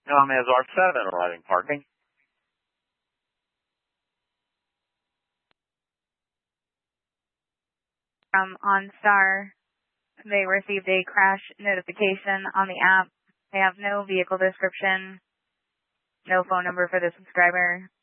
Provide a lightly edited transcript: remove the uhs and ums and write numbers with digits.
Mazar 7 arriving parking. From OnStar, they received a crash notification on the app. They have no vehicle description, no phone number for the subscriber.